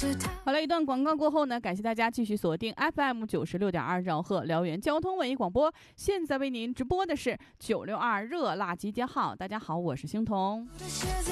好了，一段广告过后呢，感谢大家继续锁定 FM96.2兆赫辽源交通文艺广播。现在为您直播的是962热辣集结号。大家好，我是星彤。